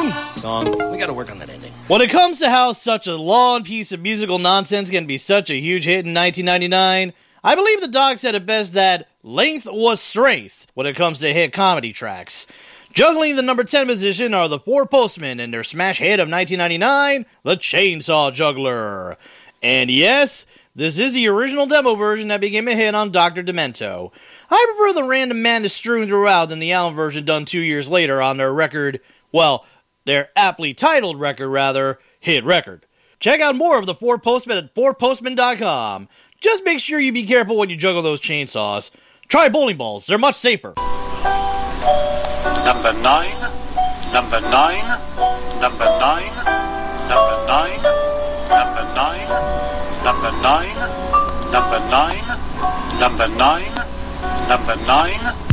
Song. We gotta work on that ending. When it comes to how such a long piece of musical nonsense can be such a huge hit in 1999, I believe the dog said it best that length was strength when it comes to hit comedy tracks. Juggling the number 10 position are the Four Postmen and their smash hit of 1999, The Chainsaw Juggler. And yes, this is the original demo version that became a hit on Dr. Demento. I prefer the random madness strewn throughout than the album version done 2 years later on their record, well, their aptly titled record rather, hit record. Check out more of the Four Postmen at fourpostmen.com. Just make sure you be careful when you juggle those chainsaws. Try bowling balls, they're much safer. Number 9, number 9, number 9, number 9, number 9, number 9, number 9, number 9, number 9.